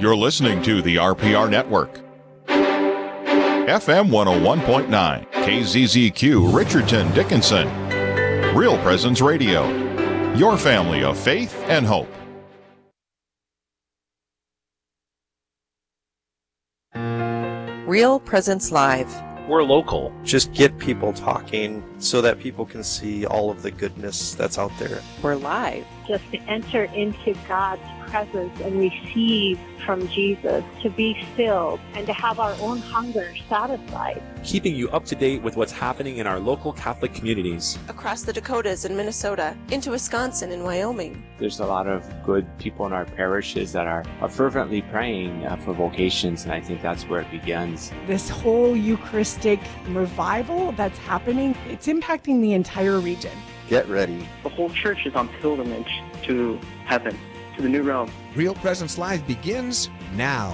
You're listening to the RPR Network. FM 101.9, KZZQ, Richardson, Dickinson. Real Presence Radio. Your family of faith and hope. Real Presence Live. We're local. Just get people talking so that people can see all of the goodness that's out there. We're live. Just to enter into God's presence and receive from Jesus, to be filled and to have our own hunger satisfied. Keeping you up to date with what's happening in our local Catholic communities. Across the Dakotas and Minnesota, into Wisconsin and Wyoming. There's a lot of good people in our parishes that are fervently praying for vocations, and I think that's where it begins. This whole Eucharistic revival that's happening, it's impacting the entire region. Get ready. The whole church is on pilgrimage to heaven, to the new realm. Real Presence Live begins now.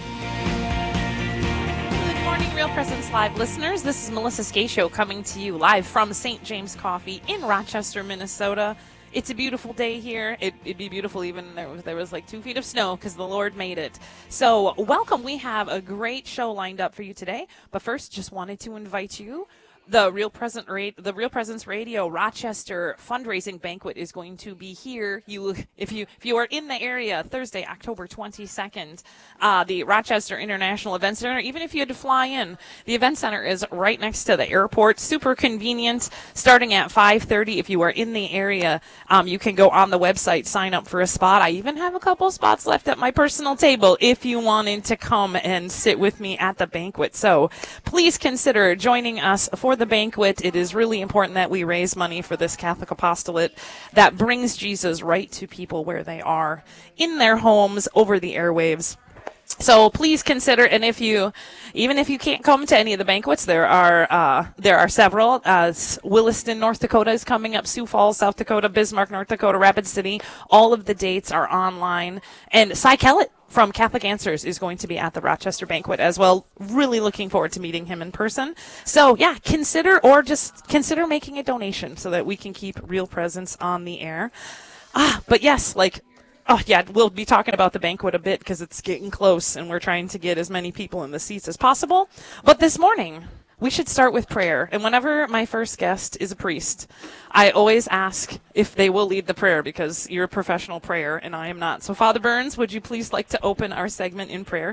Good morning, Real Presence Live listeners. This is Melissa Scatio coming to you live from St. James Coffee in Rochester, Minnesota. It's a beautiful day here. It'd be beautiful even if there was like 2 feet of snow because the Lord made it. So welcome. We have a great show lined up for you today. But first, just wanted to invite you. The Real Presence Radio Rochester fundraising banquet is going to be here. If you are in the area, Thursday, October 22nd, the Rochester International Event Center. Even if you had to fly in, the event center is right next to the airport. Super convenient. Starting at 5:30. If you are in the area, you can go on the website, sign up for a spot. I even have a couple spots left at my personal table if you wanted to come and sit with me at the banquet. So please consider joining us for the banquet. It is really important that we raise money for this Catholic apostolate that brings Jesus right to people where they are, in their homes, over the airwaves. So please consider, and even if you can't come to any of the banquets, there are several. Williston, North Dakota is coming up, Sioux Falls, South Dakota, Bismarck, North Dakota, Rapid City. All of the dates are online. And Cy Kellett from Catholic Answers is going to be at the Rochester banquet as well. Really looking forward to meeting him in person. So yeah, consider making a donation so that we can keep Real Presence on the air. But yes, we'll be talking about the banquet a bit because it's getting close and we're trying to get as many people in the seats as possible. But this morning, we should start with prayer. And whenever my first guest is a priest, I always ask if they will lead the prayer because you're a professional prayer and I am not. So Father Burns, would you please like to open our segment in prayer?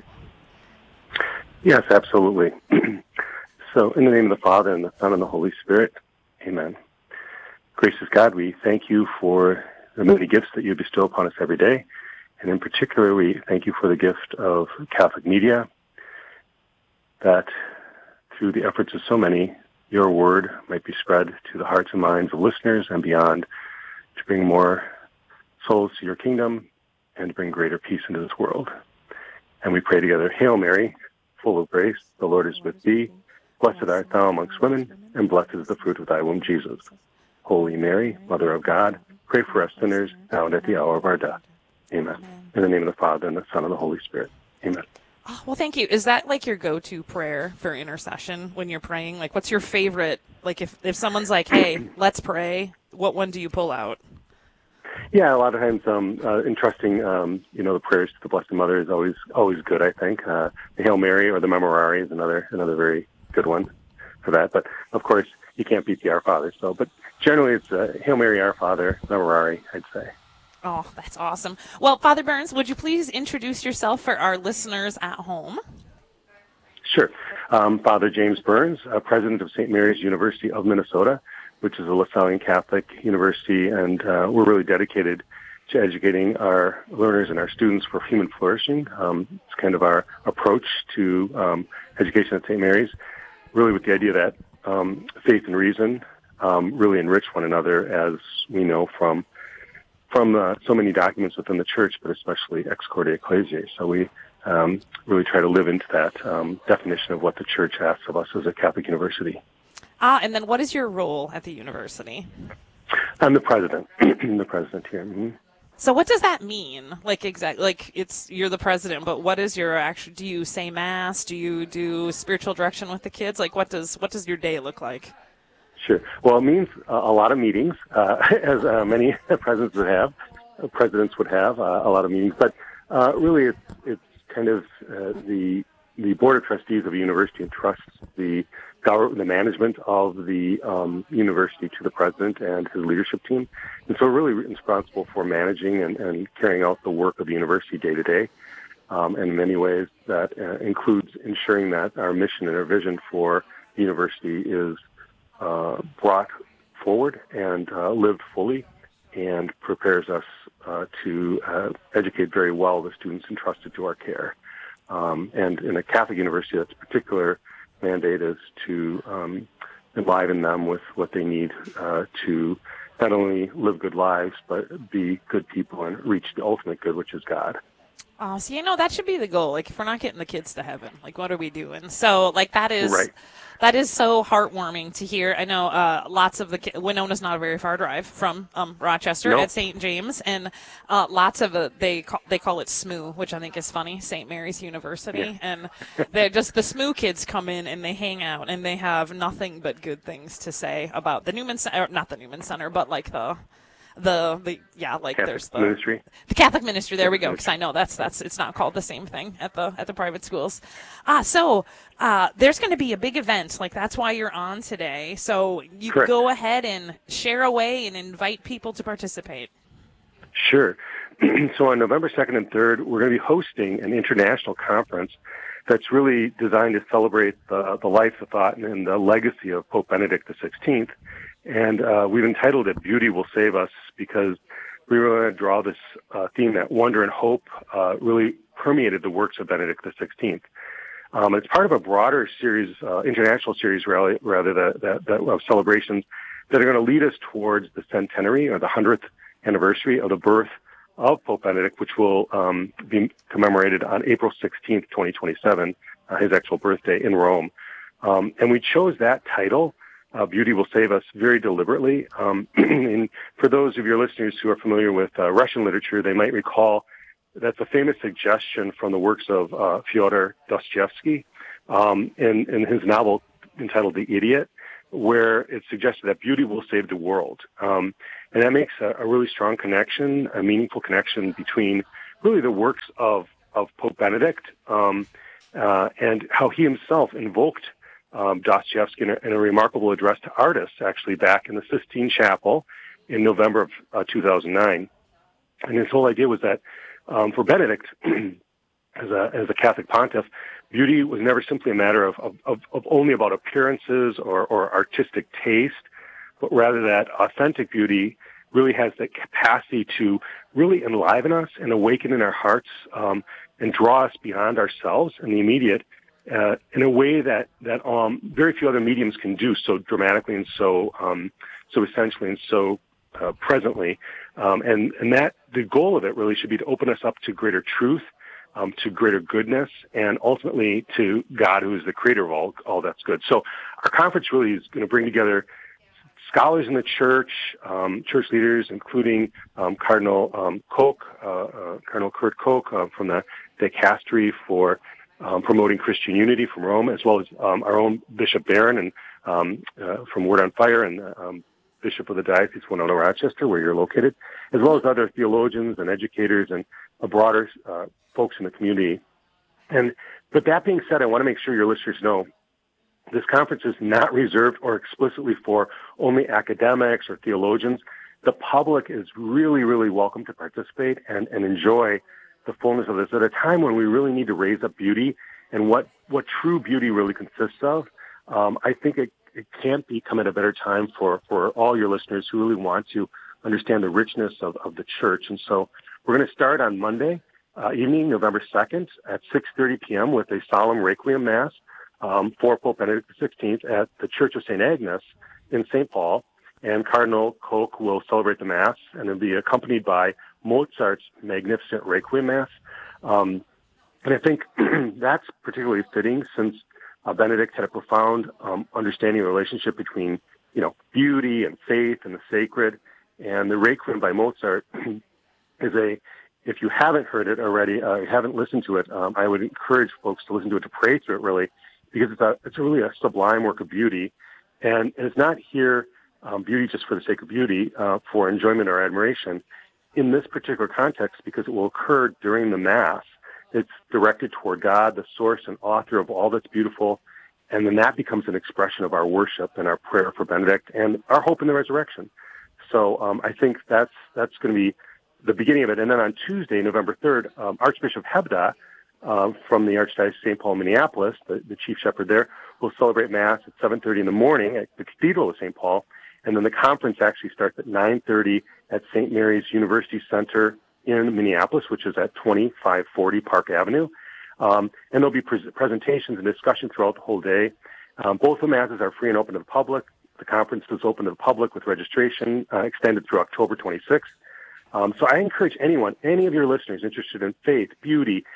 Yes, absolutely. So in the name of the Father and the Son and the Holy Spirit, amen. Gracious God, we thank you for the many gifts that you bestow upon us every day. And in particular, we thank you for the gift of Catholic media, that through the efforts of so many, your word might be spread to the hearts and minds of listeners and beyond to bring more souls to your kingdom and to bring greater peace into this world. And we pray together, Hail Mary, full of grace, the Lord is with thee. Blessed art thou amongst women, and blessed is the fruit of thy womb, Jesus. Holy Mary, Mother of God, pray for us sinners, now and at the hour of our death. Amen. In the name of the Father, and the Son, and the Holy Spirit. Amen. Oh, well, thank you. Is that like your go-to prayer for intercession when you're praying? Like, what's your favorite? Like, if someone's like, hey, let's pray, what one do you pull out? Yeah, a lot of times entrusting, the prayers to the Blessed Mother is always good, I think. The Hail Mary or the Memorare is another very good one for that. But, of course, you can't beat the Our Father. But generally it's Hail Mary, Our Father, Memorare, I'd say. Oh, that's awesome. Well, Father Burns, would you please introduce yourself for our listeners at home? Sure. Father James Burns, president of St. Mary's University of Minnesota, which is a Lassallean Catholic university, and we're really dedicated to educating our learners and our students for human flourishing. It's kind of our approach to education at St. Mary's, really with the idea that faith and reason really enrich one another, as we know from so many documents within the church, but especially Ex Corde Ecclesiae. So we really try to live into that definition of what the church asks of us as a Catholic university. And then what is your role at the university? I'm the president. I'm the president here. Mm-hmm. So what does that mean? You're the president, but what is your actual, do you say mass? Do you do spiritual direction with the kids? Like, what does your day look like? Sure. Well, it means a lot of meetings, as many presidents would have a lot of meetings. But really, it's kind of the Board of Trustees of a university entrusts the management of the university to the president and his leadership team. And so we're really responsible for managing and carrying out the work of the university day to day. And in many ways that includes ensuring that our mission and our vision for the university is brought forward and lived fully, and prepares us to educate very well the students entrusted to our care. And in a Catholic university, that's particular mandate is to enliven them with what they need to not only live good lives, but be good people and reach the ultimate good, which is God. Oh, so, that should be the goal. Like, if we're not getting the kids to heaven, like, what are we doing? So, like, that is right. That is so heartwarming to hear. I know lots of Winona's not a very far drive from Rochester at St. James, and lots of they call it SMU, which I think is funny, St. Mary's University, and they're just the SMU kids come in and they hang out and they have nothing but good things to say about the Newman Center, not the Newman Center, but like Catholic there's ministry. The Catholic ministry. There we go. Because I know that's it's not called the same thing at the private schools. So there's going to be a big event. Like, that's why you're on today. So you Correct. Go ahead and share away and invite people to participate. Sure. So on November 2nd and 3rd, we're going to be hosting an international conference that's really designed to celebrate the life, the thought, and the legacy of Pope Benedict XVI. And we've entitled it "Beauty Will Save Us" because we really want to draw this theme that wonder and hope really permeated the works of Benedict XVI. It's part of a broader series, international series, of celebrations that are going to lead us towards the centenary or the 100th anniversary of the birth of Pope Benedict, which will be commemorated on April 16th, 2027, his actual birthday in Rome. And we chose that title, Beauty Will Save Us, very deliberately. And for those of your listeners who are familiar with Russian literature, they might recall that's a famous suggestion from the works of Fyodor Dostoevsky in his novel entitled The Idiot, where it suggested that beauty will save the world. And that makes a really strong connection, a meaningful connection between really the works of Pope Benedict and how he himself invoked Dostoevsky in a remarkable address to artists, actually back in the Sistine Chapel in November of 2009. And his whole idea was that for Benedict, as a Catholic pontiff, beauty was never simply a matter of only about appearances or artistic taste, but rather that authentic beauty really has the capacity to really enliven us and awaken in our hearts and draw us beyond ourselves and the immediate in a way that very few other mediums can do so dramatically and so essentially and so presently. And that the goal of it really should be to open us up to greater truth, to greater goodness, and ultimately to God, who is the creator of all that's good. So our conference really is going to bring together scholars in the church, church leaders, including Cardinal Koch, Cardinal Kurt Koch from the Dicastery for promoting Christian unity from Rome, as well as our own Bishop Barron and from Word on Fire and Bishop of the Diocese of Winona Rochester, where you're located, as well as other theologians and educators and a broader folks in the community. But that being said, I want to make sure your listeners know this conference is not reserved or explicitly for only academics or theologians. The public is really, really welcome to participate and enjoy the fullness of this at a time when we really need to raise up beauty and what true beauty really consists of. I think it can't come at a better time for all your listeners who really want to understand the richness of the church. And so we're going to start on Monday evening, November 2nd at 6:30 p.m. with a solemn Requiem Mass for Pope Benedict XVI at the Church of St. Agnes in St. Paul. And Cardinal Koch will celebrate the Mass, and it'll be accompanied by Mozart's magnificent Requiem Mass. And I think that's particularly fitting since Benedict had a profound understanding of the relationship between, beauty and faith and the sacred. And the Requiem by Mozart is if you haven't heard it already, haven't listened to it, I would encourage folks to listen to it, to pray through it really, because it's really a sublime work of beauty. And it's not here beauty just for the sake of beauty, for enjoyment or admiration. In this particular context, because it will occur during the Mass, it's directed toward God, the source and author of all that's beautiful. And then that becomes an expression of our worship and our prayer for Benedict and our hope in the resurrection. So I think that's going to be the beginning of it. And then on Tuesday, November 3rd, Archbishop Hebda from the Archdiocese of St. Paul, Minneapolis, the chief shepherd there, will celebrate Mass at 7:30 in the morning at the Cathedral of St. Paul. And then the conference actually starts at 9:30 at St. Mary's University Center in Minneapolis, which is at 2540 Park Avenue. And there'll be presentations and discussion throughout the whole day. Both the Masses are free and open to the public. The conference is open to the public with registration extended through October 26th. So I encourage anyone, any of your listeners interested in faith, beauty,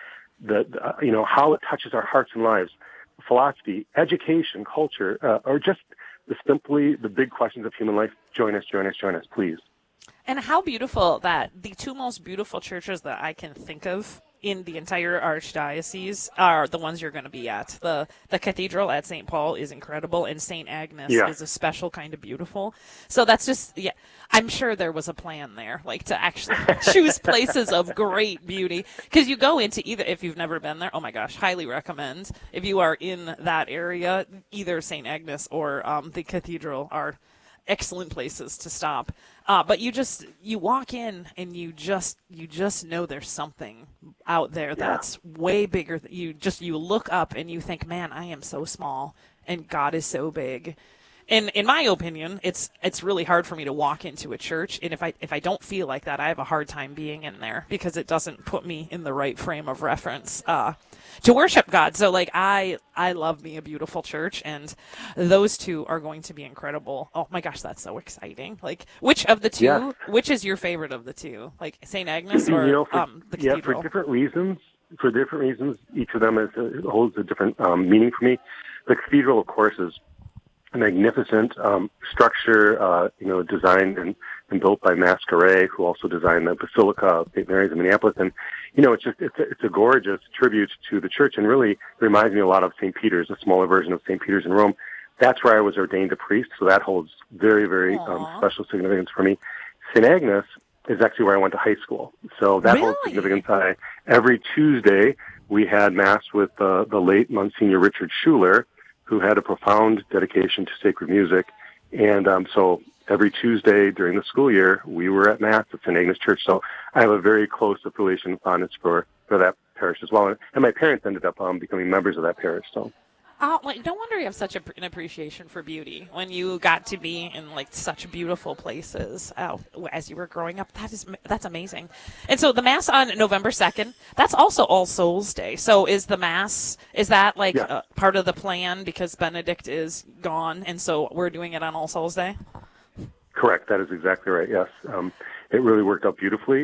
how it touches our hearts and lives, philosophy, education, culture, or just simply the big questions of human life, join us, please. And how beautiful that the two most beautiful churches that I can think of in the entire archdiocese are the ones you're going to be at. The cathedral at St. Paul is incredible, and St. Agnes is a special kind of beautiful. So that's just, I'm sure there was a plan there, like to actually choose places of great beauty. Because you go into either, if you've never been there, oh my gosh, highly recommend. If you are in that area, either St. Agnes or the cathedral are excellent places to stop. But you walk in and you just know there's something out there that's way bigger. You look up and you think, man, I am so small and God is so big. And in my opinion, it's really hard for me to walk into a church, and if I don't feel like that, I have a hard time being in there because it doesn't put me in the right frame of reference to worship God. So like I love me a beautiful church, and those two are going to be incredible. Oh my gosh, that's so exciting! Like which of the two? Which is your favorite of the two? Like St. Agnes or the cathedral? Yeah, for different reasons. Each of them holds a different meaning for me. The cathedral, of course, is a magnificent structure, designed and built by Masqueret, who also designed the Basilica of St. Mary's in Minneapolis. And, it's a gorgeous tribute to the church, and really reminds me a lot of St. Peter's, a smaller version of St. Peter's in Rome. That's where I was ordained a priest, so that holds very, very special significance for me. St. Agnes is actually where I went to high school, so that holds significance. Every Tuesday, we had Mass with the late Monsignor Richard Schuler, who had a profound dedication to sacred music. And so every Tuesday during the school year, we were at Mass at St. Agnes Church. So I have a very close affiliation and fondness for that parish as well. And my parents ended up becoming members of that parish. So. No wonder you have such an appreciation for beauty when you got to be in like such beautiful places as you were growing up. That's amazing. And so the Mass on November 2nd, that's also All Souls Day. So is the Mass, is that like part of the plan because Benedict is gone and so we're doing it on All Souls Day? Correct. That is exactly right. Yes. It really worked out beautifully.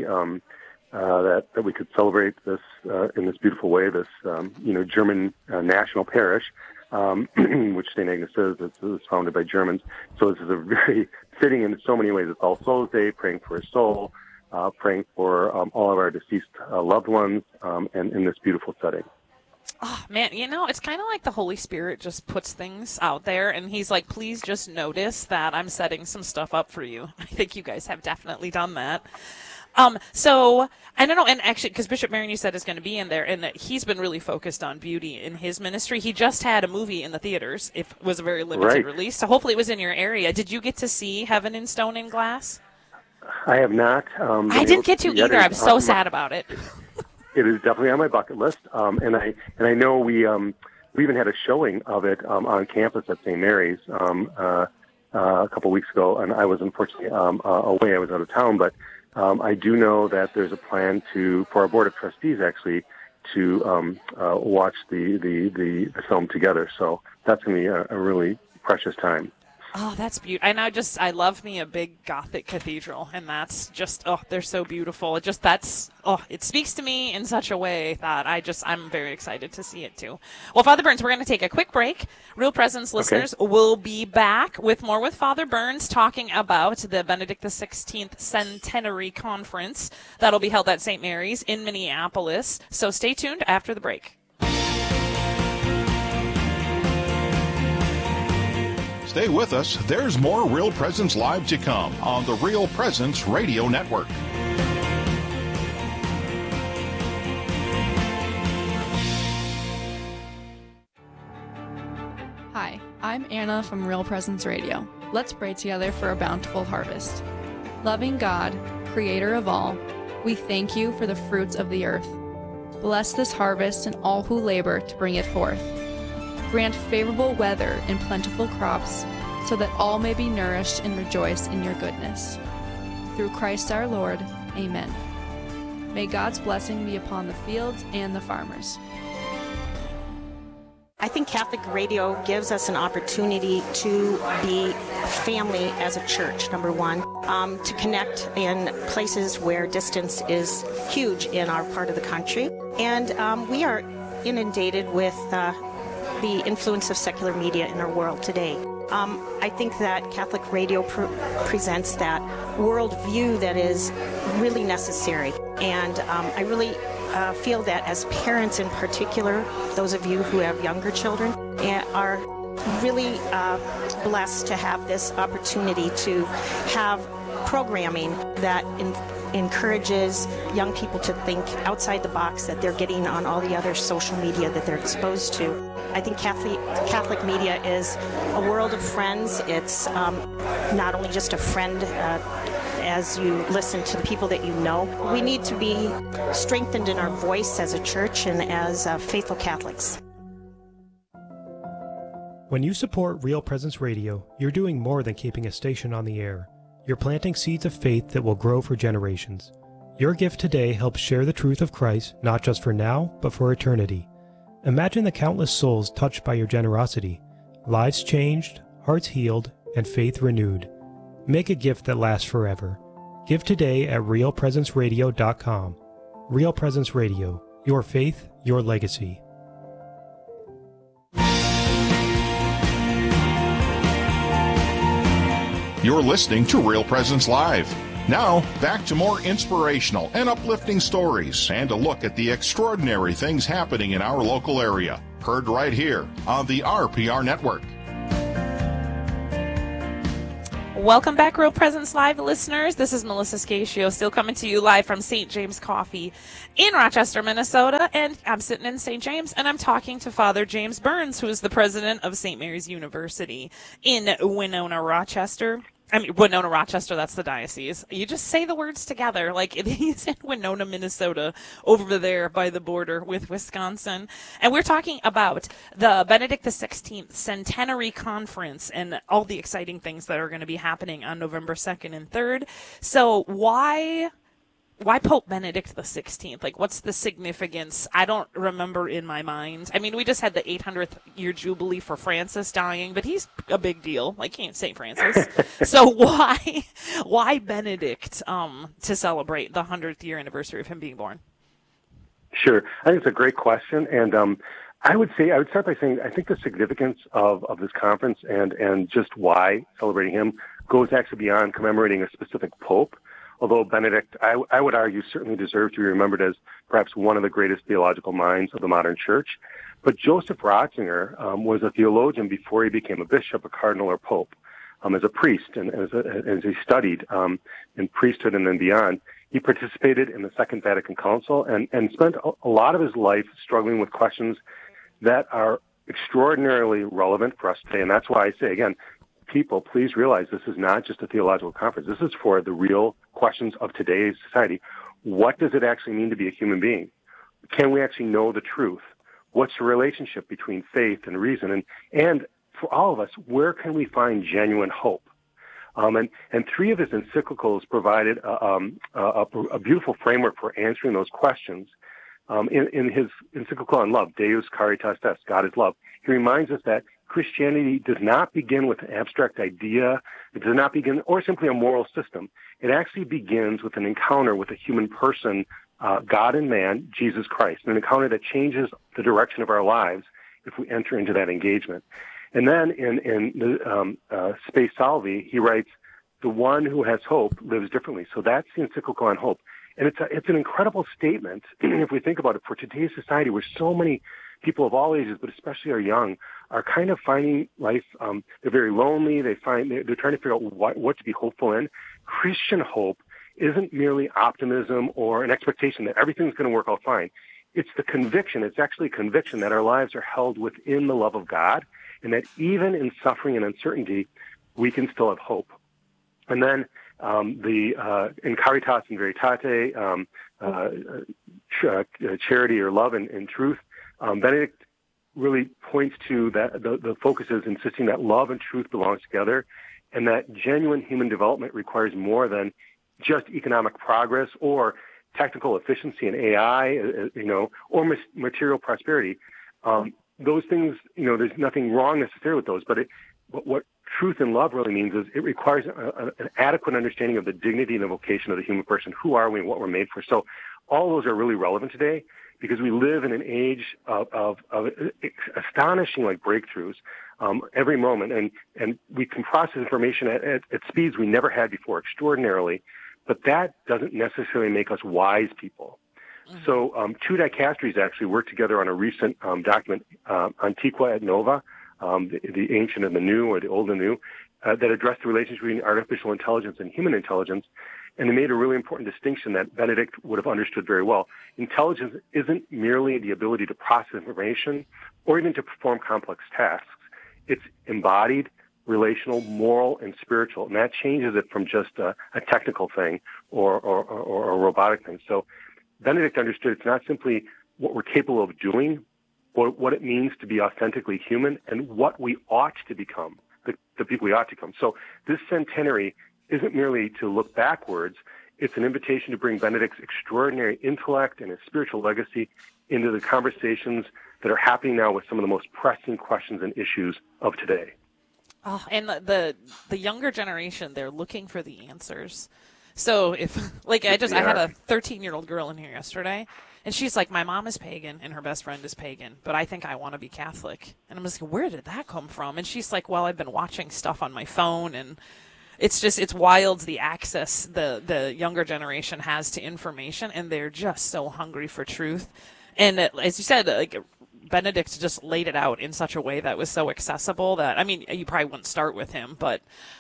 That we could celebrate this in this beautiful way, this German national parish, which St. Agnes is. It was founded by Germans. So this is a very fitting in so many ways. It's All Souls Day, praying for his soul, praying for all of our deceased loved ones, and in this beautiful setting. Oh, man, it's kind of like the Holy Spirit just puts things out there, and he's like, please just notice that I'm setting some stuff up for you. I think you guys have definitely done that. So, I don't know, and actually, because Bishop Marion, you said, is going to be in there, and that he's been really focused on beauty in his ministry. He just had a movie in the theaters. It was a very limited release, so hopefully it was in your area. Did you get to see Heaven in Stone and Glass? I have not. I didn't get to either. I'm so sad about it. It is definitely on my bucket list, and I know we even had a showing of it on campus at St. Mary's a couple weeks ago, and I was unfortunately away. I was out of town, but I do know that there's a plan for our board of trustees actually to watch the film together. So that's going to be a really precious time. Oh, that's beautiful. And I love me a big Gothic cathedral, and that's just, they're so beautiful. It speaks to me in such a way that I'm very excited to see it too. Well, Father Burns, we're going to take a quick break. Real Presence listeners will be back with more with Father Burns talking about the Benedict XVI Centenary Conference that'll be held at St. Mary's in Minneapolis. So stay tuned after the break. Stay with us. There's more Real Presence Live to come on the Real Presence Radio Network. I'm Anna from Real Presence Radio. Let's pray together for a bountiful harvest. Loving God, creator of all, we thank you for the fruits of the earth. Bless this harvest and all who labor to bring it forth. Grant favorable weather and plentiful crops, so that all may be nourished and rejoice in your goodness. Through Christ our Lord, amen. May God's blessing be upon the fields and the farmers. I think Catholic radio gives us an opportunity to be family as a church, number one, to connect in places where distance is huge in our part of the country. And we are inundated with the influence of secular media in our world today. I think that Catholic radio presents that worldview that is really necessary. And I really feel that as parents in particular, those of you who have younger children, are really blessed to have this opportunity to have programming that encourages young people to think outside the box that they're getting on all the other social media that they're exposed to. I think Catholic media is a world of friends. It's not only just a friend as you listen to the people that you know. We need to be strengthened in our voice as a church and as faithful Catholics. When you support Real Presence Radio, you're doing more than keeping a station on the air. You're planting seeds of faith that will grow for generations. Your gift today helps share the truth of Christ, not just for now, but for eternity. Imagine the countless souls touched by your generosity, lives changed, hearts healed, and faith renewed. Make a gift that lasts forever. Give today at realpresenceradio.com. Real Presence Radio, your faith, your legacy. You're listening to Real Presence Live. Now, back to more inspirational and uplifting stories and a look at the extraordinary things happening in our local area. Heard right here on the RPR Network. Welcome back, Real Presence Live listeners. This is Melissa Scaccio, still coming to you live from St. James Coffee in Rochester, Minnesota. And I'm sitting in St. James, and I'm talking to Father James Burns, who is the president of St. Mary's University in Winona, Rochester. Winona, Rochester, that's the diocese. You just say the words together, like he's in Winona, Minnesota, over there by the border with Wisconsin. And we're talking about the Benedict XVI Centenary Conference and all the exciting things that are going to be happening on November 2nd and 3rd. So why Pope Benedict XVI? Like, what's the significance? I don't remember in my mind. I mean, we just had the 800th year jubilee for Francis dying, but he's a big deal. Like, St. Francis. So why Benedict to celebrate the 100th year anniversary of him being born? Sure. I think it's a great question. And I would start by saying I think the significance of this conference and just why celebrating him goes actually beyond commemorating a specific pope. Although Benedict, I would argue, certainly deserves to be remembered as perhaps one of the greatest theological minds of the modern church. But Joseph Ratzinger was a theologian before he became a bishop, a cardinal, or pope. As a priest, and as he studied in priesthood and then beyond, he participated in the Second Vatican Council and spent a lot of his life struggling with questions that are extraordinarily relevant for us today. And that's why I say, again, people, please realize this is not just a theological conference. This is for the real questions of today's society. What does it actually mean to be a human being? Can we actually know the truth? What's the relationship between faith and reason? And for all of us, where can we find genuine hope? And three of his encyclicals provided a beautiful framework for answering those questions. In his encyclical on love, Deus Caritas Est, God is love, he reminds us that Christianity does not begin with an abstract idea. It does not begin, or simply a moral system. It actually begins with an encounter with a human person, God and man, Jesus Christ, an encounter that changes the direction of our lives if we enter into that engagement. And then in the Spe Salvi, he writes, the one who has hope lives differently. So that's the encyclical on hope. And it's an incredible statement, if we think about it, for today's society where so many people of all ages, but especially our young, are kind of finding life, they're very lonely, they're trying to figure out what to be hopeful in. Christian hope isn't merely optimism or an expectation that everything's going to work out fine. It's the conviction, it's actually a conviction that our lives are held within the love of God. and that even in suffering and uncertainty, we can still have hope. And then in Caritas in Veritate, charity or love and truth, Benedict really points to that the focus is insisting that love and truth belongs together, and that genuine human development requires more than just economic progress or technical efficiency in AI, or material prosperity. Those things, there's nothing wrong necessarily with those, but what truth and love really means is it requires an adequate understanding of the dignity and the vocation of the human person. Who are we and what we're made for? So all those are really relevant today because we live in an age of astonishing breakthroughs every moment, and we can process information at speeds we never had before, extraordinarily, but that doesn't necessarily make us wise people. Mm-hmm. So two dicasteries actually worked together on a recent document, Antiqua et Nova, the ancient and the new, or the old and new, that addressed the relationship between artificial intelligence and human intelligence. And they made a really important distinction that Benedict would have understood very well. Intelligence isn't merely the ability to process information or even to perform complex tasks. It's embodied, relational, moral, and spiritual. And that changes it from just a technical thing or a robotic thing. So Benedict understood it's not simply what we're capable of doing, or what it means to be authentically human, and what we ought to become, the people we ought to become. So this centenary isn't merely to look backwards, it's an invitation to bring Benedict's extraordinary intellect and his spiritual legacy into the conversations that are happening now with some of the most pressing questions and issues of today. Oh, and the younger generation, they're looking for the answers. So if, I had a 13-year-old girl in here yesterday, and she's like, my mom is pagan and her best friend is pagan, but I think I want to be Catholic. And I'm just like, where did that come from? And she's like, well, I've been watching stuff on my phone, and it's wild the access the younger generation has to information, and they're just so hungry for truth. And as you said, Benedict just laid it out in such a way that was so accessible that, you probably wouldn't start with him, but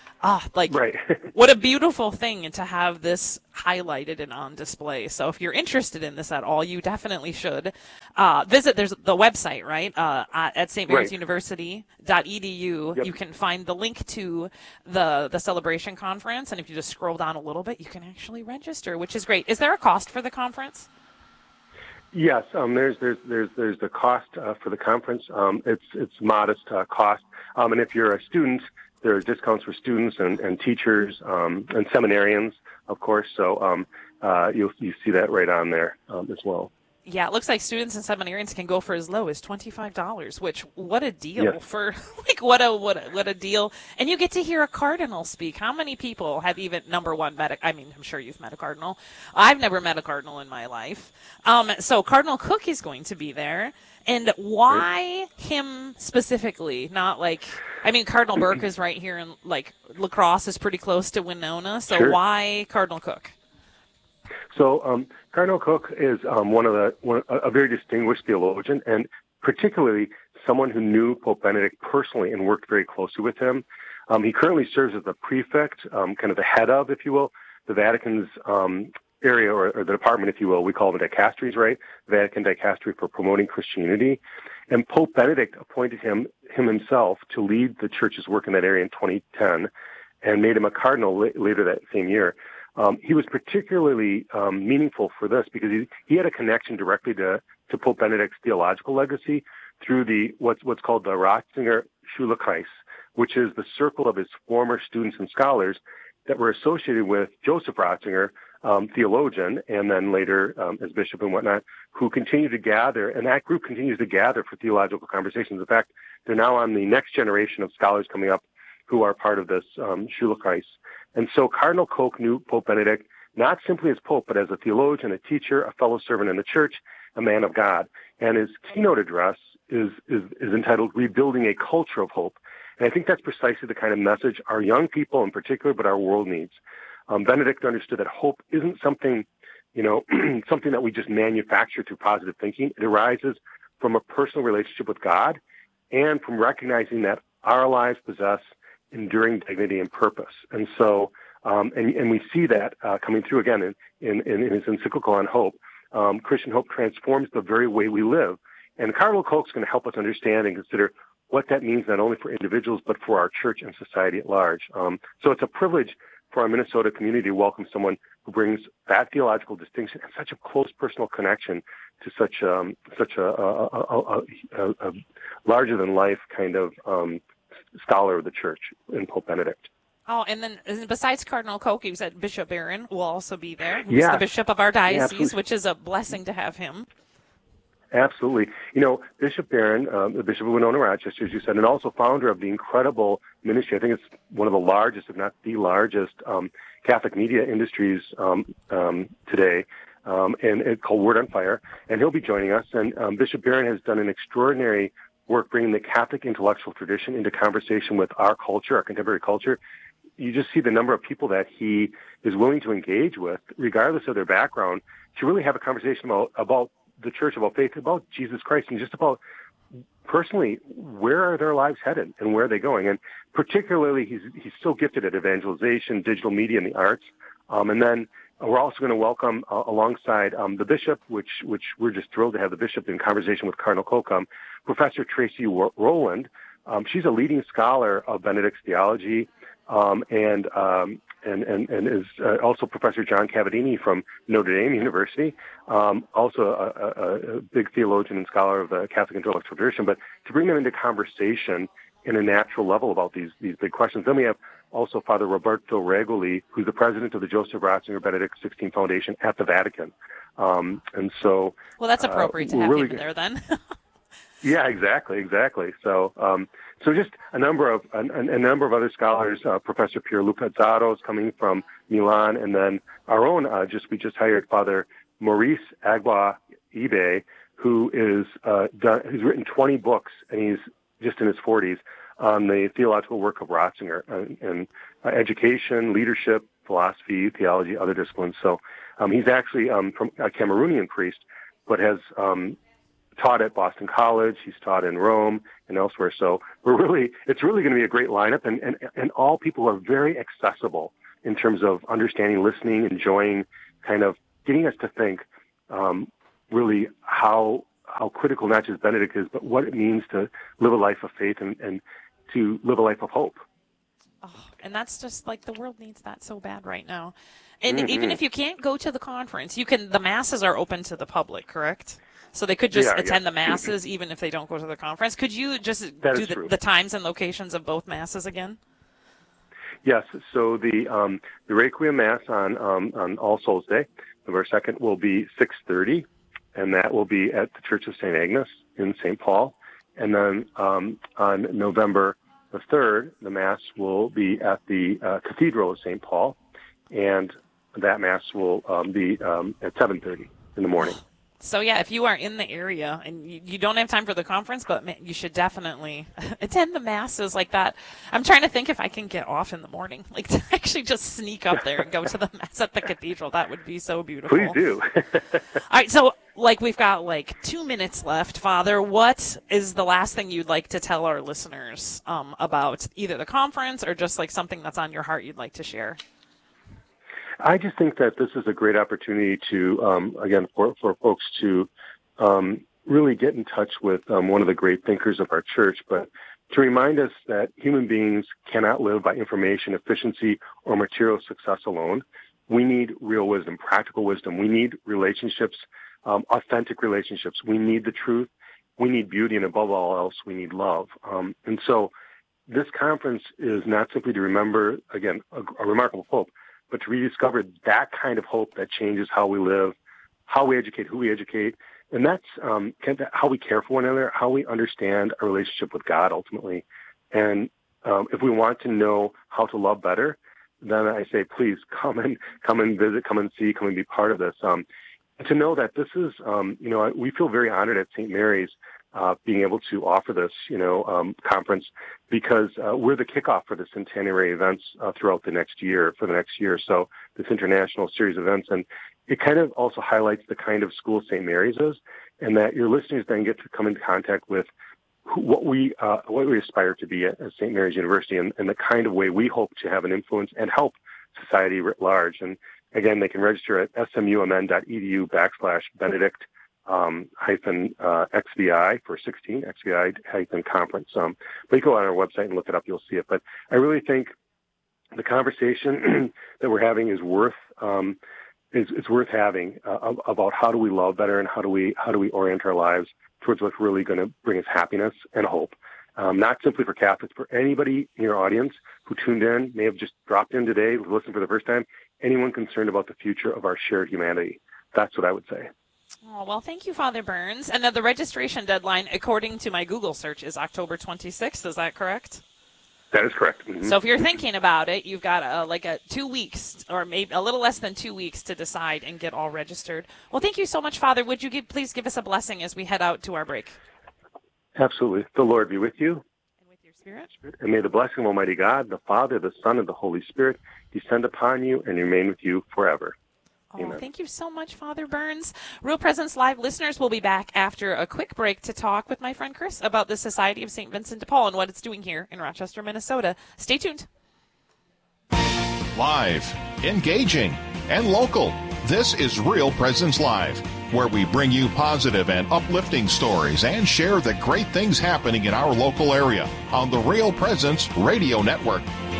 right. What a beautiful thing to have this highlighted and on display. So if you're interested in this at all, you definitely should visit. There's the website, right? At St. Mary's University.edu. Yep. You can find the link to the celebration conference. And if you just scroll down a little bit, you can actually register, which is great. Is there a cost for the conference? Yes, there's the cost for the conference. It's modest cost. And if you're a student, there are discounts for students and teachers and seminarians, of course. So you see that right on there as well. Yeah, it looks like students and seminarians can go for as low as $25, which what a deal for what a deal. And you get to hear a cardinal speak. How many people have even I'm sure you've met a cardinal. I've never met a cardinal in my life. So Cardinal Cook is going to be there. And why him specifically? Not Cardinal Burke is right here, and La Crosse is pretty close to Winona. So why Cardinal Cook? So Cardinal Cook is a very distinguished theologian, and particularly someone who knew Pope Benedict personally and worked very closely with him. He currently serves as the prefect, kind of the head of, if you will, the Vatican's area or the department, if you will. We call them dicasteries, right? Vatican Dicastery for Promoting Christianity. And Pope Benedict appointed him himself to lead the church's work in that area in 2010 and made him a cardinal later that same year. He was particularly meaningful for this because he had a connection directly to Pope Benedict's theological legacy through what's called the Ratzinger Schülerkreis, which is the circle of his former students and scholars that were associated with Joseph Ratzinger, theologian, and then later as bishop and whatnot, who continue to gather, and that group continues to gather for theological conversations. In fact, they're now on the next generation of scholars coming up who are part of this Schülerkreis. And so Cardinal Coke knew Pope Benedict not simply as Pope, but as a theologian, a teacher, a fellow servant in the church, a man of God. And his keynote address is entitled Rebuilding a Culture of Hope. And I think that's precisely the kind of message our young people in particular, but our world needs. Benedict understood that hope isn't something, something that we just manufacture through positive thinking. It arises from a personal relationship with God and from recognizing that our lives possess enduring dignity and purpose. And so, and we see that coming through again in his encyclical on hope. Christian hope transforms the very way we live. And Cardinal Coke's going to help us understand and consider what that means not only for individuals but for our church and society at large. So it's a privilege for our Minnesota community to welcome someone who brings that theological distinction and such a close personal connection to such a larger than life kind of scholar of the church in Pope Benedict. Oh, and then besides Cardinal Koch, you said Bishop Barron will also be there. He's the bishop of our diocese, which is a blessing to have him. Absolutely. Bishop Barron, the Bishop of Winona, Rochester, as you said, and also founder of the incredible ministry. I think it's one of the largest, if not the largest, Catholic media industries today, and it's called Word on Fire. And he'll be joining us. And Bishop Barron has done an extraordinary work bringing the Catholic intellectual tradition into conversation with our culture, our contemporary culture. You just see the number of people that he is willing to engage with, regardless of their background, to really have a conversation about the church, about faith, about Jesus Christ, and just about personally where are their lives headed and where are they going. And particularly, he's so gifted at evangelization, digital media, and the arts. And then we're also going to welcome alongside the bishop, which we're just thrilled to have the bishop in conversation with Cardinal Koch, Professor Tracy Rowland. She's a leading scholar of Benedict's theology, and is also Professor John Cavadini from Notre Dame University, also a big theologian and scholar of the Catholic intellectual tradition, but to bring them into conversation in a natural level about these big questions. Then we have also Father Roberto Regoli, who's the president of the Joseph Ratzinger Benedict XVI Foundation at the Vatican. And so... Well, that's appropriate to have him in there then. Yeah, exactly. So, so just a number of other scholars. Professor Pierluca Zaro is coming from Milan, and then our own. We just hired Father Maurice Agba Ibe, who who's written 20 books, and he's just in his 40s on the theological work of Ratzinger and education, leadership, philosophy, theology, other disciplines. So, he's actually from a Cameroonian priest, but has taught at Boston College. He's taught in Rome and elsewhere. So it's really going to be a great lineup, and all people are very accessible in terms of understanding, listening, enjoying, kind of getting us to think really how critical not just Benedict is, but what it means to live a life of faith and to live a life of hope. Oh, and that's just like the world needs that so bad right now. And even if you can't go to the conference, the masses are open to the public, correct? So they could just attend the masses even if they don't go to the conference. Could you just do the times and locations of both masses again? Yes. So the Requiem Mass on All Souls Day, November 2nd, will be 6:30, and that will be at the Church of St. Agnes in St. Paul. And then on November the 3rd, the Mass will be at the Cathedral of St. Paul, and that Mass will be at 7:30 in the morning. So, yeah, if you are in the area and you don't have time for the conference, but you should definitely attend the masses like that. I'm trying to think if I can get off in the morning, like to actually just sneak up there and go to the mass at the cathedral. That would be so beautiful. Please do. All right, so we've got 2 minutes left. Father, what is the last thing you'd like to tell our listeners about either the conference or just something that's on your heart you'd like to share? I just think that this is a great opportunity to, again, for folks to really get in touch with one of the great thinkers of our church, but to remind us that human beings cannot live by information, efficiency, or material success alone. We need real wisdom, practical wisdom. We need relationships, authentic relationships. We need the truth. We need beauty, and above all else, we need love. And so this conference is not simply to remember, again, a remarkable pope, but to rediscover that kind of hope that changes how we live, how we educate, who we educate, and that's how we care for one another, how we understand our relationship with God ultimately. And if we want to know how to love better, then I say, please come and visit, come and see, come and be part of this. And to know that this is, we feel very honored at St. Mary's being able to offer this, conference, because we're the kickoff for the centenary events throughout the next year, So this international series of events, and it kind of also highlights the kind of school St. Mary's is, and that your listeners then get to come into contact with what we aspire to be at St. Mary's University, and the kind of way we hope to have an influence and help society writ large. And again, they can register at smumn.edu/Benedict XVI for 16, XVI-conference. But you go on our website and look it up, you'll see it. But I really think the conversation that we're having is worth having about how do we love better and how do we orient our lives towards what's really going to bring us happiness and hope. Not simply for Catholics, for anybody in your audience who tuned in, may have just dropped in today, listened for the first time, anyone concerned about the future of our shared humanity. That's what I would say. Oh, well, thank you, Father Burns. And the registration deadline, according to my Google search, is October 26th. Is that correct? That is correct. Mm-hmm. So if you're thinking about it, you've got 2 weeks or maybe a little less than 2 weeks to decide and get all registered. Well, thank you so much, Father. Would you please give us a blessing as we head out to our break? Absolutely. The Lord be with you. And with your spirit. And may the blessing of Almighty God, the Father, the Son, and the Holy Spirit descend upon you and remain with you forever. Oh, Amen. Thank you so much, Father Burns. Real Presence Live listeners will be back after a quick break to talk with my friend Chris about the Society of St. Vincent de Paul and what it's doing here in Rochester, Minnesota. Stay tuned. Live, engaging, and local. This is Real Presence Live, where we bring you positive and uplifting stories and share the great things happening in our local area on the Real Presence Radio Network.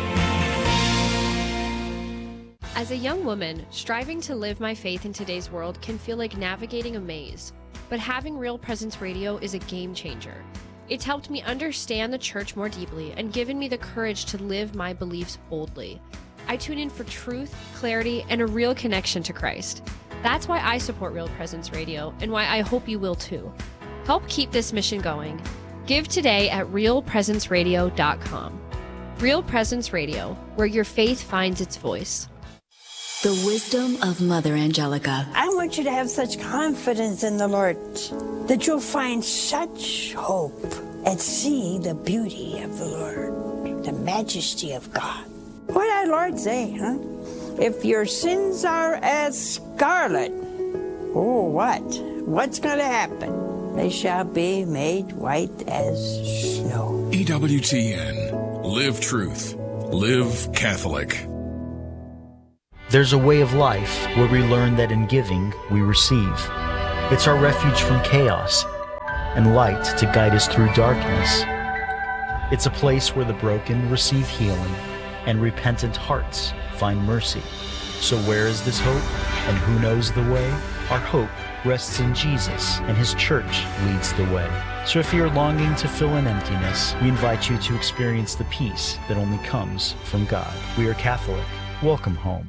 As a young woman, striving to live my faith in today's world can feel like navigating a maze. But having Real Presence Radio is a game changer. It's helped me understand the church more deeply and given me the courage to live my beliefs boldly. I tune in for truth, clarity, and a real connection to Christ. That's why I support Real Presence Radio and why I hope you will too. Help keep this mission going. Give today at realpresenceradio.com. Real Presence Radio, where your faith finds its voice. The wisdom of Mother Angelica. I want you to have such confidence in the Lord that you'll find such hope and see the beauty of the Lord, the majesty of God. What did our Lord say, huh? If your sins are as scarlet, oh, what? What's going to happen? They shall be made white as snow. EWTN. Live truth. Live Catholic. There's a way of life where we learn that in giving, we receive. It's our refuge from chaos and light to guide us through darkness. It's a place where the broken receive healing and repentant hearts find mercy. So where is this hope and who knows the way? Our hope rests in Jesus, and His church leads the way. So if you're longing to fill an emptiness, we invite you to experience the peace that only comes from God. We are Catholic. Welcome home.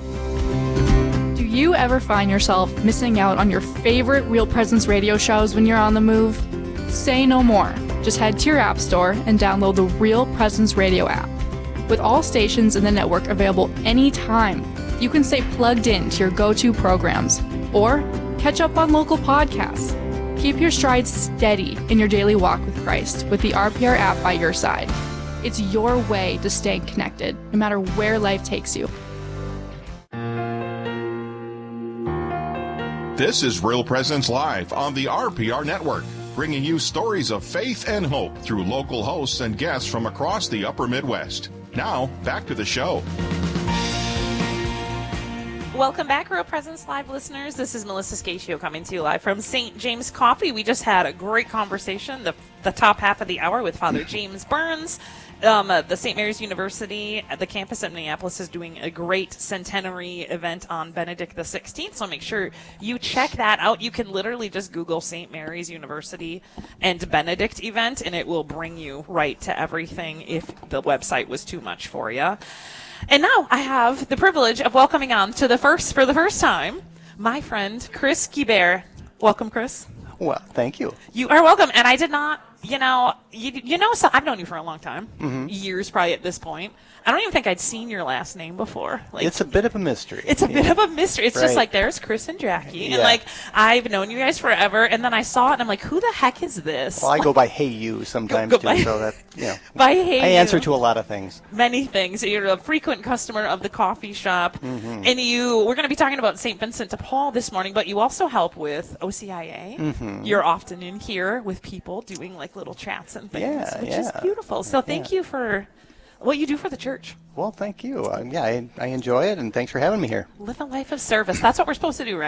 Do you ever find yourself missing out on your favorite Real Presence radio shows when you're on the move? Say no more. Just head to your app store and download the Real Presence Radio app. With all stations in the network available anytime, you can stay plugged in to your go-to programs or catch up on local podcasts. Keep your stride steady in your daily walk with Christ with the RPR app by your side. It's your way to stay connected, no matter where life takes you. This is Real Presence Live on the RPR Network, bringing you stories of faith and hope through local hosts and guests from across the upper Midwest. Now, back to the show. Welcome back, Real Presence Live listeners. This is Melissa Scatio coming to you live from St. James Coffee. We just had a great conversation, the top half of the hour, with Father James Burns. The St. Mary's University at the campus in Minneapolis is doing a great centenary event on Benedict XVI, so make sure you check that out. You can literally just Google St. Mary's University and Benedict event, and it will bring you right to everything if the website was too much for you. And now I have the privilege of welcoming on to for the first time, my friend Chris Guibert. Welcome, Chris. Well, thank you. You are welcome. And I did not, so I've known you for a long time, years probably at this point. I don't even think I'd seen your last name before. It's a bit of a mystery. It's a bit of a mystery. It's just like, there's Chris and Jackie. And I've known you guys forever. And then I saw it and I'm like, who the heck is this? Well, I go by Hey You sometimes too. So that, by Hey I answer to a lot of things. Many things. You're a frequent customer of the coffee shop. And we're going to be talking about St. Vincent de Paul this morning, but you also help with OCIA. You're often in here with people doing like little chats and things, which is beautiful. So thank you for what you do for the church. Well, thank you. I enjoy it, and thanks for having me here. Live a life of service. That's what we're supposed to do, right?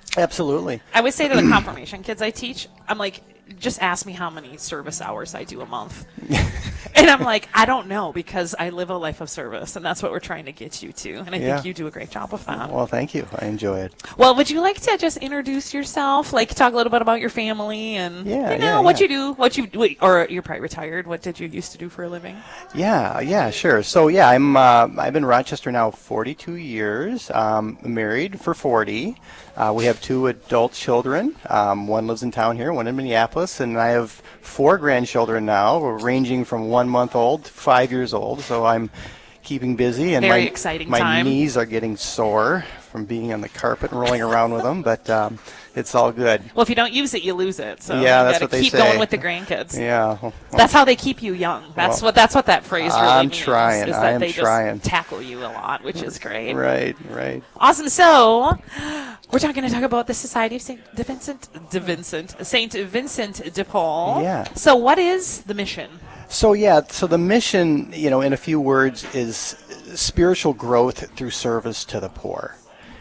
Absolutely. I would say to the confirmation kids I teach, I'm like, just ask me how many service hours I do a month. And I'm like, I don't know, because I live a life of service, and that's what we're trying to get you to. And I think you do a great job of that. Well, thank you. I enjoy it. Well, would you like to just introduce yourself? Like, talk a little bit about your family and what you do, or you're probably retired. What did you used to do for a living? Yeah, sure. So, I've been in Rochester now 42 years, married for 40. We have 2 adult children. One lives in town here, one in Minneapolis, and I have 4 grandchildren now, ranging from 1 month old to 5 years old. So I'm keeping busy, and very exciting my time. knees are getting sore from being on the carpet and rolling around with them, but it's all good. Well, if you don't use it, you lose it. So that's what they say. Keep going with the grandkids. Yeah, that's how they keep you young. That's what that phrase really means. Trying. Is that they just tackle you a lot, which is great. Right. Awesome. So we're going to talk about the Society of Saint Vincent de Paul. Yeah. So what is the mission? So the mission, in a few words, is spiritual growth through service to the poor.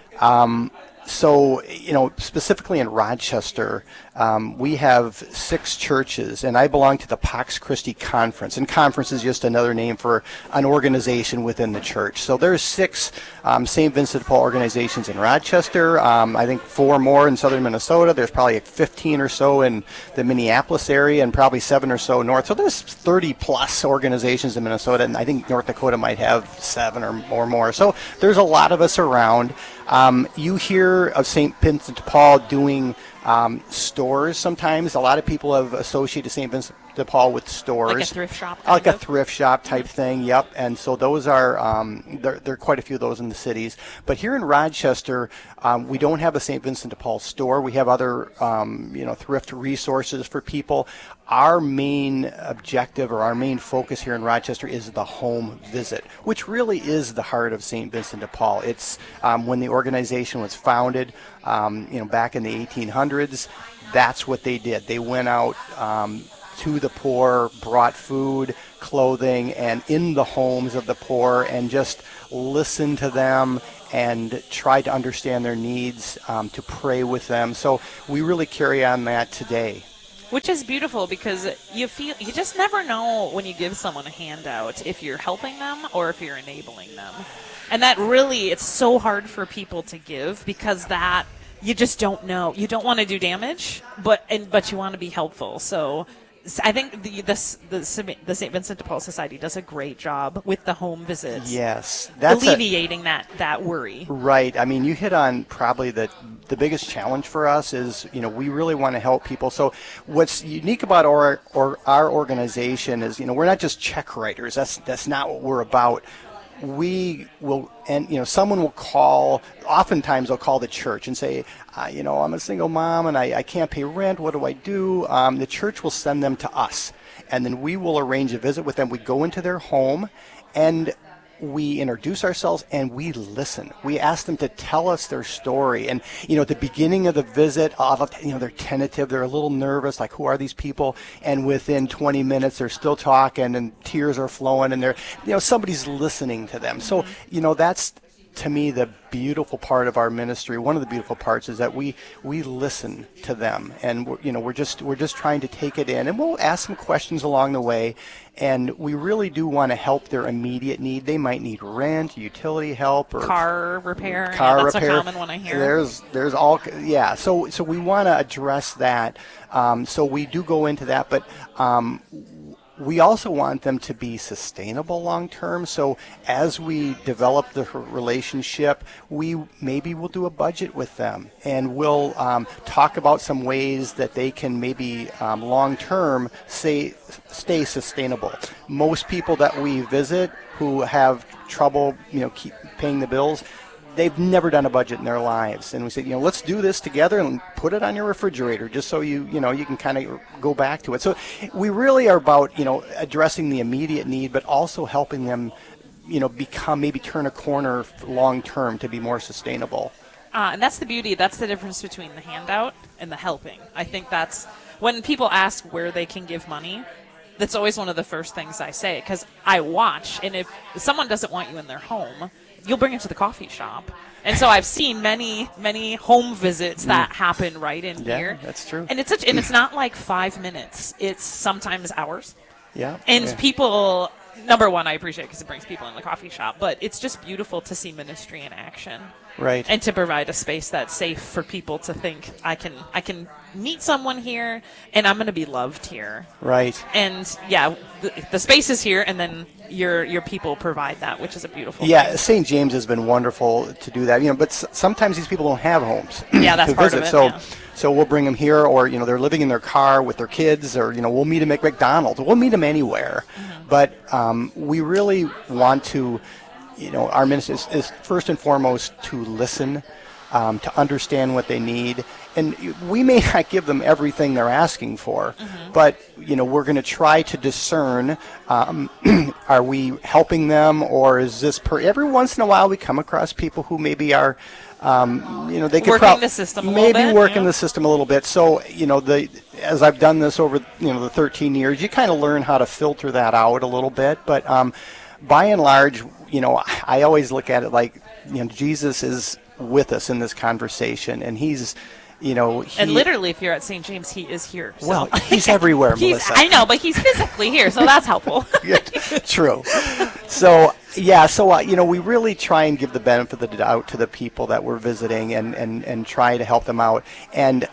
So, specifically in Rochester, we have 6 churches, and I belong to the Pax Christi Conference. And conference is just another name for an organization within the church. So there's 6 St. Vincent de Paul organizations in Rochester. I think 4 more in southern Minnesota. There's probably 15 or so in the Minneapolis area, and probably 7 or so north. So there's 30 plus organizations in Minnesota, and I think North Dakota might have 7 or more. So there's a lot of us around. You hear of St. Vincent de Paul doing stores sometimes. A lot of people have associated St. Vincent de Paul with stores. Like a thrift shop? Like a thrift shop type thing, yep. And so those are, there are quite a few of those in the cities. But here in Rochester, we don't have a St. Vincent de Paul store. We have other, thrift resources for people. Our main objective, or our main focus here in Rochester, is the home visit, which really is the heart of St. Vincent de Paul. It's when the organization was founded, back in the 1800s, that's what they did. They went out to the poor, brought food, clothing, and in the homes of the poor, and just listened to them and tried to understand their needs, to pray with them. So we really carry on that today. Which is beautiful, because you just never know when you give someone a handout if you're helping them or if you're enabling them. And that really, it's so hard for people to give, because that you just don't know. You don't want to do damage, but you want to be helpful. So I think the St. Vincent de Paul Society does a great job with the home visits. Yes, that's alleviating that worry. Right. I mean, you hit on probably the biggest challenge for us is, we really want to help people. So what's unique about our organization is, we're not just check writers. That's not what we're about. We will, and someone will call, oftentimes they'll call the church and say, I'm a single mom and I can't pay rent, what do I do? The church will send them to us, and then we will arrange a visit with them. We go into their home and we introduce ourselves and we listen. We ask them to tell us their story. And, at the beginning of the visit, they're tentative, they're a little nervous, like, who are these people? And within 20 minutes, they're still talking and tears are flowing and they're, somebody's listening to them. So, that's, to me, the beautiful part of our ministry. One of the beautiful parts is that we listen to them, and we're just trying to take it in, and we'll ask some questions along the way, and we really do want to help their immediate need. They might need rent, utility help, or car repair. That's a common one I hear. There's all So we want to address that. So we do go into that, but we also want them to be sustainable long term. So as we develop the relationship, we maybe will do a budget with them, and we'll talk about some ways that they can maybe long term stay sustainable. Most people that we visit who have trouble, keep paying the bills, they've never done a budget in their lives. And we say, let's do this together and put it on your refrigerator just so you can kind of go back to it. So we really are about, addressing the immediate need, but also helping them, maybe turn a corner long term to be more sustainable. And that's the beauty. That's the difference between the handout and the helping. I think that's when people ask where they can give money, that's always one of the first things I say, because I watch, and if someone doesn't want you in their home, you'll bring it to the coffee shop, And so I've seen many home visits that happen right in here. That's true. And it's not like 5 minutes. It's sometimes hours. Yeah. And people, number one, I appreciate it because it brings people in the coffee shop, but it's just beautiful to see ministry in action. Right. And to provide a space that's safe for people to think, I can meet someone here and I'm going to be loved here. Right. And the space is here, and then your people provide that, which is a beautiful thing. St. James has been wonderful to do that. But sometimes these people don't have homes. Yeah, that's part visit. of it. So we'll bring them here, or they're living in their car with their kids, or we'll meet them at McDonald's. We'll meet them anywhere. Mm-hmm. But we really want to, our ministry is first and foremost to listen, to understand what they need. And we may not give them everything they're asking for, but we're going to try to discern: are we helping them, or is this every once in a while we come across people who maybe are, they could working the system a little bit. Maybe working the system a little bit. So as I've done this over the 13 years, you kind of learn how to filter that out a little bit. But by and large, I always look at it like Jesus is with us in this conversation, and he's. And literally, if you're at St. James, he is here. So. Well, he's everywhere, Melissa. I know, but he's physically here, so that's helpful. True. So, we really try and give the benefit of the doubt to the people that we're visiting and try to help them out. And,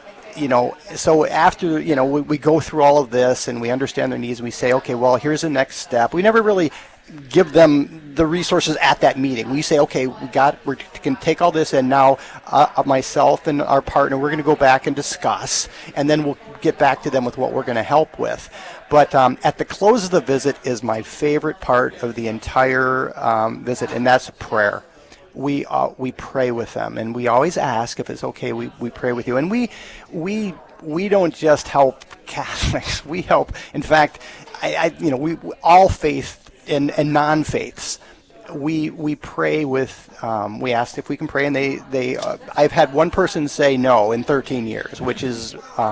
so after, we go through all of this and we understand their needs and we say, okay, well, here's the next step. We never really give them the resources at that meeting. We say, okay, we're going to take all this, and now myself and our partner, we're going to go back and discuss, and then we'll get back to them with what we're going to help with. But at the close of the visit is my favorite part of the entire visit, and that's prayer. We pray with them, and we always ask if it's okay. We pray with you, and we don't just help Catholics. We help. In fact, we all faith. And non-faiths, we pray with. We asked if we can pray, and they. I've had one person say no in 13 years, which is,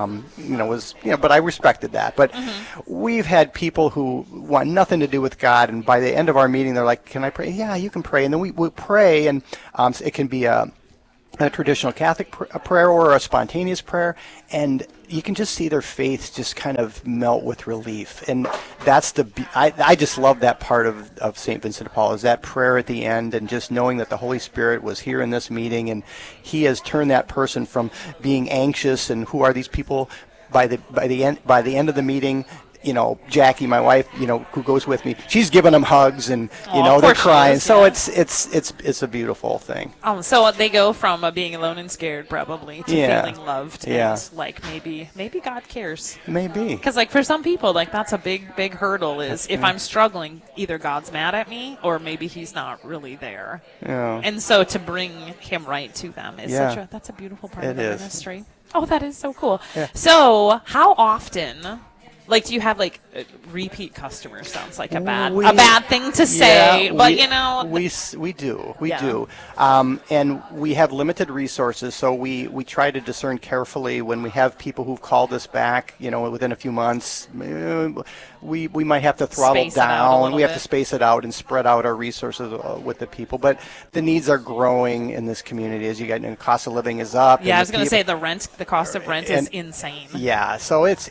but I respected that. But we've had people who want nothing to do with God, and by the end of our meeting, they're like, "Can I pray?" Yeah, you can pray, and then we pray, and it can be a traditional Catholic prayer or a spontaneous prayer, and you can just see their faith just kind of melt with relief. And that's I just love that part of St. Vincent de Paul, is that prayer at the end, and just knowing that the Holy Spirit was here in this meeting, and he has turned that person from being anxious and who are these people by the end of the meeting. Jackie, my wife, who goes with me, she's giving them hugs, and they're crying. So it's a beautiful thing. So they go from being alone and scared, probably, to feeling loved, and like maybe God cares. Maybe because for some people, that's a big hurdle. Is if I'm struggling, either God's mad at me or maybe He's not really there. Yeah. And so to bring Him right to them is that's a beautiful part of the ministry. Oh, that is so cool. Yeah. So how often? Do you have repeat customers? Sounds like a bad thing to say, but we do, and we have limited resources, so we try to discern carefully when we have people who've called us back. Within a few months, we might have to throttle down, and we have to space it out and spread out our resources with the people. But the needs are growing in this community, as you get. The cost of living is up. Yeah, I was going to say the cost of rent is insane. Yeah, so it's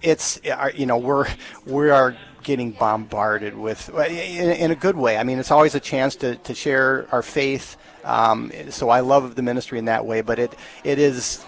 we are getting bombarded with, in a good way. I mean, it's always a chance to share our faith. So I love the ministry in that way, but it's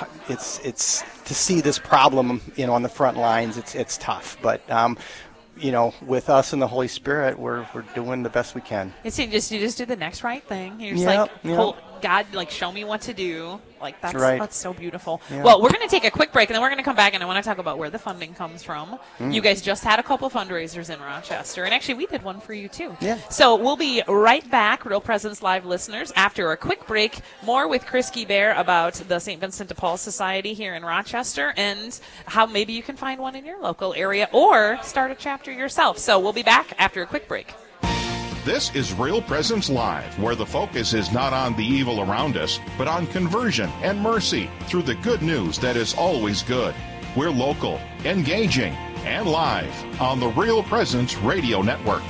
to see this problem, on the front lines. It's tough, but with us and the Holy Spirit, we're doing the best we can. You just do the next right thing. You're just God, show me what to do. That's right. That's so beautiful. Yeah. Well, we're going to take a quick break, and then we're going to come back, and I want to talk about where the funding comes from. You guys just had a couple fundraisers in Rochester, and actually we did one for you too. Yeah. So we'll be right back, Real Presence Live listeners, after a quick break. More with Chris Guibert about the St. Vincent de Paul Society here in Rochester, and how maybe you can find one in your local area or start a chapter yourself. So we'll be back after a quick break. This is Real Presence Live, where the focus is not on the evil around us, but on conversion and mercy through the good news that is always good. We're local, engaging, and live on the Real Presence Radio Network.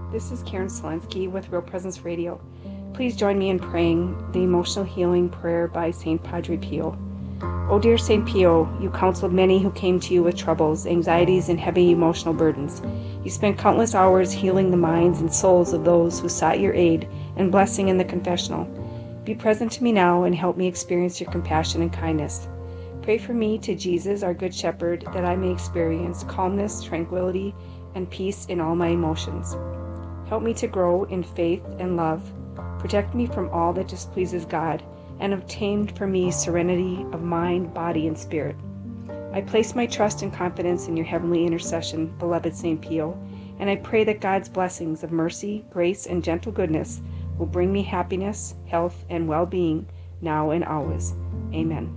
This is Karen Selensky with Real Presence Radio. Please join me in praying the emotional healing prayer by St. Padre Pio. O dear St. Pio, you counseled many who came to you with troubles, anxieties, and heavy emotional burdens. You spent countless hours healing the minds and souls of those who sought your aid and blessing in the confessional. Be present to me now and help me experience your compassion and kindness. Pray for me to Jesus, our Good Shepherd, that I may experience calmness, tranquility, and peace in all my emotions. Help me to grow in faith and love. Protect me from all that displeases God, and obtain for me serenity of mind, body, and spirit. I place my trust and confidence in your heavenly intercession, beloved St. Pio, and I pray that God's blessings of mercy, grace, and gentle goodness will bring me happiness, health, and well-being now and always. Amen.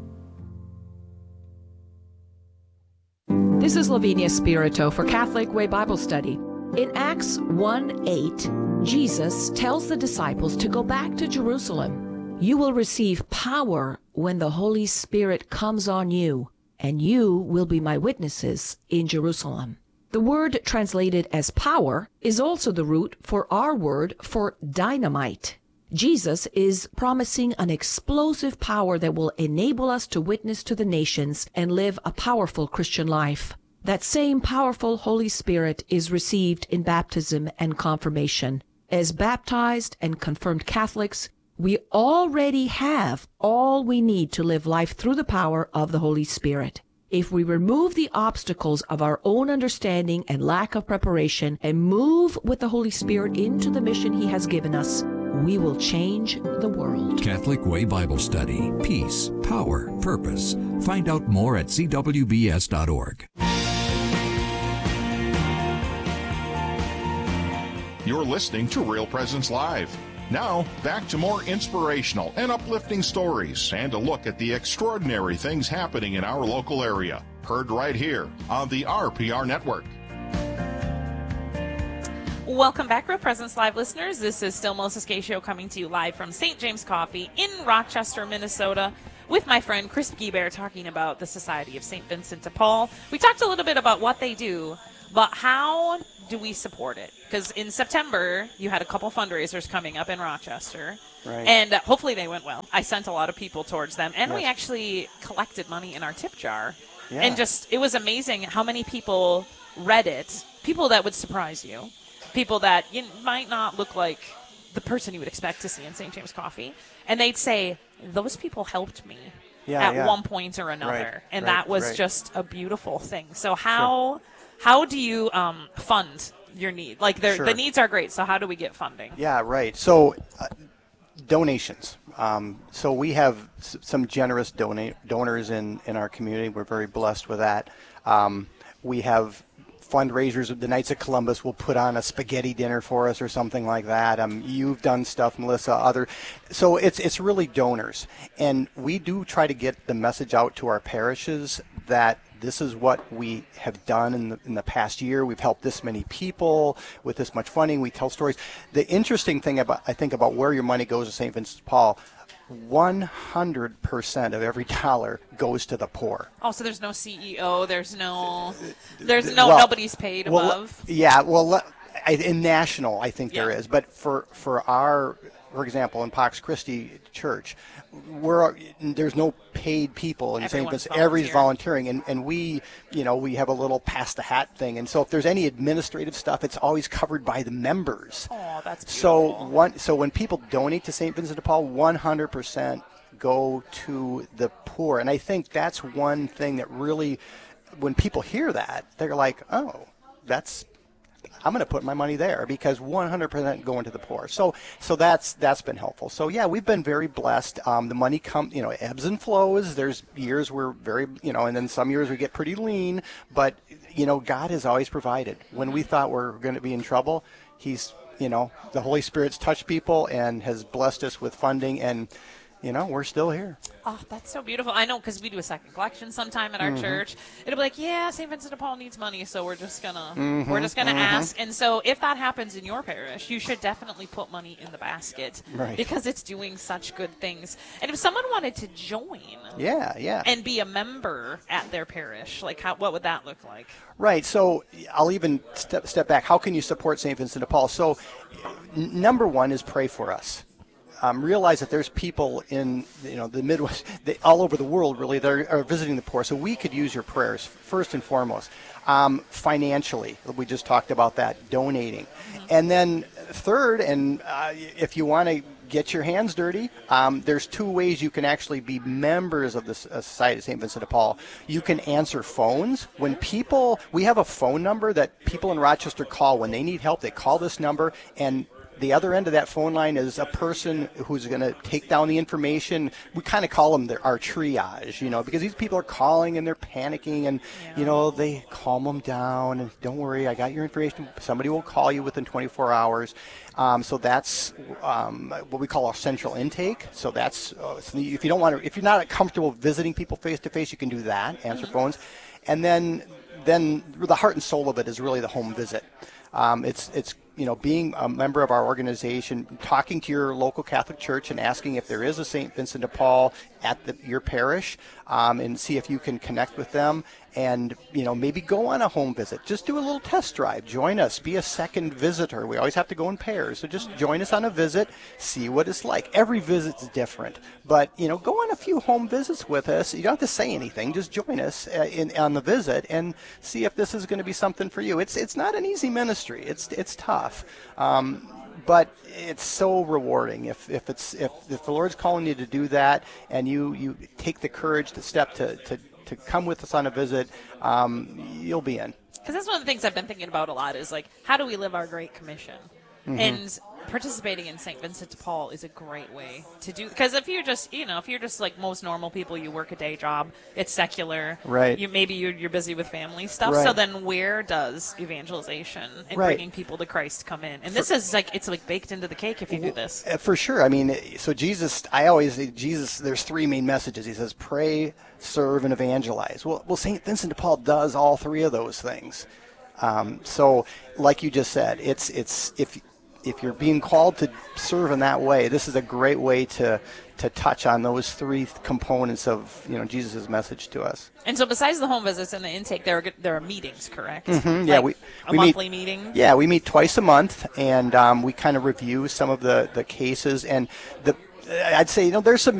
This is Lavinia Spirito for Catholic Way Bible Study. In Acts 1:8, Jesus tells the disciples to go back to Jerusalem. You will receive power when the Holy Spirit comes on you, and you will be my witnesses in Jerusalem. The word translated as power is also the root for our word for dynamite. Jesus is promising an explosive power that will enable us to witness to the nations and live a powerful Christian life. That same powerful Holy Spirit is received in baptism and confirmation. As baptized and confirmed Catholics, we already have all we need to live life through the power of the Holy Spirit. If we remove the obstacles of our own understanding and lack of preparation and move with the Holy Spirit into the mission He has given us, we will change the world. Catholic Way Bible Study. Peace, power, purpose. Find out more at cwbs.org. You're listening to Real Presence Live. Now, back to more inspirational and uplifting stories and a look at the extraordinary things happening in our local area. Heard right here on the RPR Network. Welcome back, Real Presence Live listeners. This is still Melissa Scatio coming to you live from St. James Coffee in Rochester, Minnesota, with my friend Chris Guibert talking about the Society of St. Vincent de Paul. We talked a little bit about what they do, but how do we support it? Because in September, you had a couple fundraisers coming up in Rochester, right. And hopefully they went well. I sent a lot of people towards them, and Yes. we actually collected money in our tip jar. Yeah. And just, it was amazing how many people read it, people that would surprise you, people that you might not look like the person you would expect to see in St. James Coffee, and they'd say, those people helped me at one point or another, Right, and right, that was right. just a beautiful thing. So how do you fund your need? Like the needs are great, so how do we get funding? Yeah, right. So donations. So we have some generous donors in our community. We're very blessed with that. We have fundraisers. The Knights of Columbus will put on a spaghetti dinner for us or something like that. You've done stuff, Melissa, so it's really donors. And we do try to get the message out to our parishes that this is what we have done in the past year. We've helped this many people with this much funding. We tell stories. The interesting thing I think about where your money goes to St. Vincent de Paul, 100% of every dollar goes to the poor. Oh, so there's no CEO, nobody's paid above. Yeah, in national, I think there is, but for example, in Pax Christi Church, there's no paid people in St. Vincent. Everybody's volunteering, and we have a little pass the hat thing, and so if there's any administrative stuff, it's always covered by the members. Oh, that's beautiful. So when people donate to St. Vincent de Paul, 100% go to the poor, and I think that's one thing that really, when people hear that, they're like, oh, I'm going to put my money there, because 100% going to the poor. So that's been helpful. So yeah, we've been very blessed. The money ebbs and flows. There's years we're very, and then some years we get pretty lean, but God has always provided. When we thought we're going to be in trouble, He's, the Holy Spirit's touched people and has blessed us with funding. And we're still here. Oh, that's so beautiful. I know, because we do a second collection sometime at our church. It'll be like, yeah, St. Vincent de Paul needs money, so we're just gonna ask. And so if that happens in your parish, you should definitely put money in the basket, right? Because it's doing such good things. And if someone wanted to join, and be a member at their parish, like what would that look like? Right. So I'll even step back. How can you support St. Vincent de Paul? So number one is pray for us. Realize that there's people in the Midwest, all over the world really, that are visiting the poor. So we could use your prayers first and foremost. Financially, we just talked about that, donating, and then third, and if you want to get your hands dirty, there's two ways you can actually be members of the Society of St. Vincent de Paul. You can answer phones. We have a phone number that people in Rochester call when they need help. They call this number, and the other end of that phone line is a person who's going to take down the information. We kind of call them our triage, because these people are calling and they're panicking, and they calm them down and don't worry, I got your information. Somebody will call you within 24 hours. So that's what we call our central intake. So that's if you're not comfortable visiting people face to face, you can do that. Answer phones, and then the heart and soul of it is really the home visit. It's being a member of our organization, talking to your local Catholic church and asking if there is a St. Vincent de Paul at your parish, and see if you can connect with them, and maybe go on a home visit. Just do a little test drive. Join us. Be a second visitor. We always have to go in pairs, so just join us on a visit. See what it's like. Every visit's different, but go on a few home visits with us. You don't have to say anything. Just join us on the visit and see if this is going to be something for you. It's not an easy ministry. It's tough. But it's so rewarding if the Lord's calling you to do that, and you take the courage, the step to come with us on a visit, you'll be in. Because that's one of the things I've been thinking about a lot is, like, how do we live our Great Commission? And participating in St. Vincent de Paul is a great way to do, because if you're just like most normal people, you work a day job, it's secular, right? You're busy with family stuff, right. So then where does evangelization and bringing people to Christ come in? And this is it's baked into the cake if you do this. For sure. I mean, so I always say there's three main messages. He says, pray, serve, and evangelize. Well, St. Vincent de Paul does all three of those things. So like you just said, it's if you're being called to serve in that way, this is a great way to touch on those three components of Jesus' message to us. And so besides the home visits and the intake, there are meetings, correct? Mm-hmm. Yeah, we monthly meeting. Yeah, we meet twice a month, and we kind of review some of the cases, and I'd say there's some